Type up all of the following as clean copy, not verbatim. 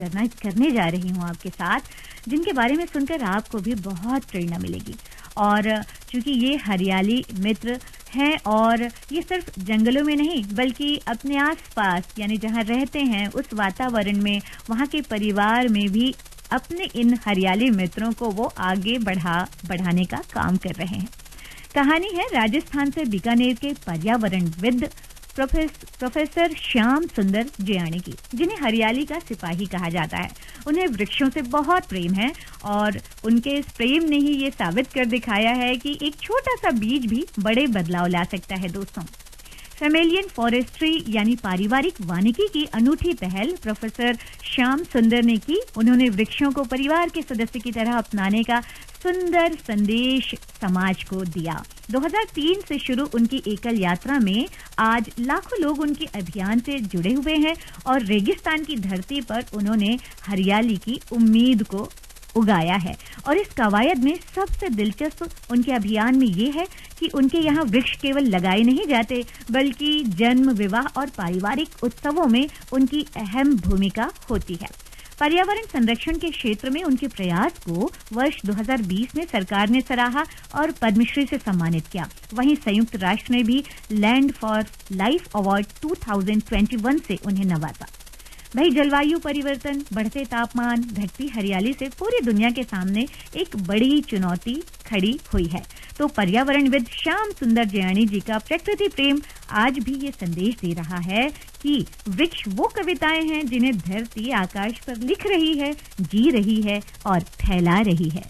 करने जा रही हूँ आपके साथ, जिनके बारे में सुनकर आपको भी बहुत प्रेरणा मिलेगी। और चूंकि ये हरियाली मित्र हैं और ये सिर्फ जंगलों में नहीं बल्कि अपने आसपास यानी जहाँ रहते हैं उस वातावरण में, वहाँ के परिवार में भी अपने इन हरियाली मित्रों को वो आगे बढ़ाने का काम कर रहे हैं। कहानी है राजस्थान से बीकानेर के पर्यावरणविद प्रोफेसर श्याम सुंदर जियाणी की, जिन्हें हरियाली का सिपाही कहा जाता है। उन्हें वृक्षों से बहुत प्रेम है और उनके इस प्रेम ने ही ये साबित कर दिखाया है कि एक छोटा सा बीज भी बड़े बदलाव ला सकता है। दोस्तों, फैमिलियन फॉरेस्ट्री यानी पारिवारिक वानिकी की अनूठी पहल प्रोफेसर श्याम सुंदर ने की। उन्होंने वृक्षों को परिवार के सदस्य की तरह अपनाने का सुंदर संदेश समाज को दिया। 2003 से शुरू उनकी एकल यात्रा में आज लाखों लोग उनके अभियान से जुड़े हुए हैं और रेगिस्तान की धरती पर उन्होंने हरियाली की उम्मीद को उगाया है। और इस कवायद में सबसे दिलचस्प उनके अभियान में ये है कि उनके यहाँ वृक्ष केवल लगाए नहीं जाते बल्कि जन्म, विवाह और पारिवारिक उत्सवों में उनकी अहम भूमिका होती है। पर्यावरण संरक्षण के क्षेत्र में उनके प्रयास को वर्ष 2020 में सरकार ने सराहा और पद्मश्री से सम्मानित किया। वहीं संयुक्त राष्ट्र ने भी लैंड फॉर लाइफ अवार्ड 2021 से उन्हें नवाजा। वही जलवायु परिवर्तन, बढ़ते तापमान, घटती हरियाली से पूरी दुनिया के सामने एक बड़ी चुनौती खड़ी हुई है। तो पर्यावरणविद श्याम सुंदर जियाणी जी का प्रकृति प्रेम आज भी ये संदेश दे रहा है कि वृक्ष वो कविताएं हैं जिन्हें धरती आकाश पर लिख रही है, जी रही है और फैला रही है।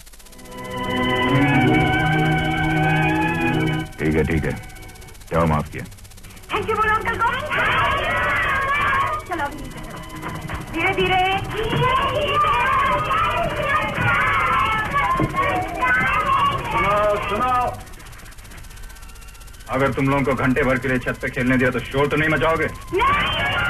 ठीक है, क्या माफ किया। थैंक यू बोलो अंकल को। चलो धीरे धीरे। सुनो, अगर तुम लोगों को घंटे भर के लिए छत पे खेलने दिया तो शोर तो नहीं मचाओगे? नहीं।